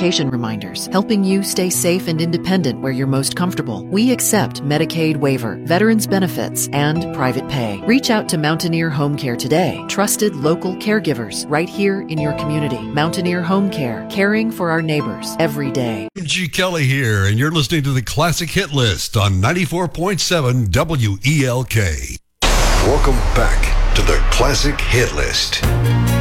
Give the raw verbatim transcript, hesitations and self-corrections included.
notification reminders, helping you stay safe and independent where you're most comfortable. We accept Medicaid waiver, veterans benefits, and private pay. Reach out to Mountaineer Home Care today. Trusted local caregivers right here in your community. Mountaineer Home Care, caring for our neighbors every day. G. Kelly here, and you're listening to the Classic Hit List on ninety-four point seven W E L K. Welcome back to the Classic Hit List.